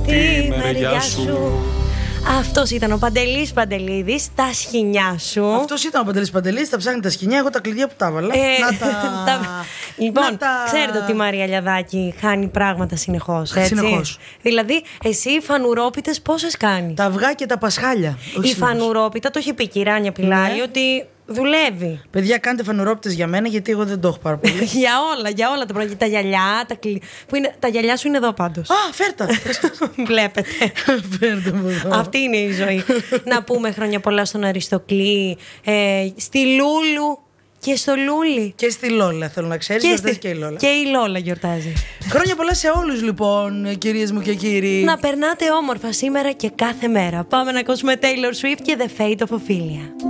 τη μεριά σου. Αυτός ήταν ο Παντελής Παντελίδης, τα σκοινιά σου. Αυτός ήταν ο Παντελής Παντελίδης, τα ψάχνει τα σκοινιά, εγώ τα κλειδιά που τα έβαλα. Λοιπόν, ξέρετε ότι η Μαρία Λιαδάκη χάνει πράγματα συνεχώς, έτσι. Συνεχώς. Δηλαδή, εσύ οι φανουρόπιτες πόσες κάνει? Τα αυγά και τα πασχάλια. Η φανουρόπιτα, το έχει πει η Κυράνια Πιλάλη, ότι δουλεύει. Παιδιά, κάντε φανουρόπιτες για μένα, γιατί εγώ δεν το έχω πάρα πολύ. για όλα τα πράγματα. Τα γυαλιά, τα γυαλιά σου είναι εδώ πάντως. Α, φέρτα. Βλέπετε. Φέρτε μου εδώ. Αυτή είναι η ζωή. Να πούμε χρόνια πολλά στον Αριστοκλή, στη Λούλου και στο Λούλι. Και στη Λόλα, θέλω να ξέρεις, γιορτάζει και η Λόλα. Και η Λόλα γιορτάζει. Χρόνια πολλά σε όλους, λοιπόν, κυρίες μου και κύριοι. Να περνάτε όμορφα σήμερα και κάθε μέρα. Πάμε να ακούσουμε Taylor Swift και The Fate of Ophelia.